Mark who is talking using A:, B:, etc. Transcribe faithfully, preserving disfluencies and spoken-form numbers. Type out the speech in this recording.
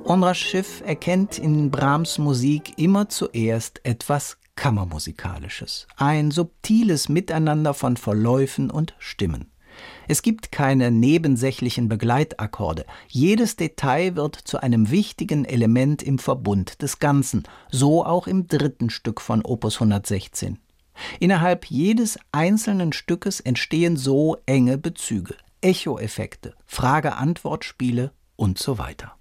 A: Ondra Schiff erkennt in Brahms Musik immer zuerst etwas Kammermusikalisches, ein subtiles Miteinander von Verläufen und Stimmen. Es gibt keine nebensächlichen Begleitakkorde. Jedes Detail wird zu einem wichtigen Element im Verbund des Ganzen, so auch im dritten Stück von Opus hundertsechzehn. Innerhalb jedes einzelnen Stückes entstehen so enge Bezüge, Echoeffekte, Frage-Antwort-Spiele und so weiter.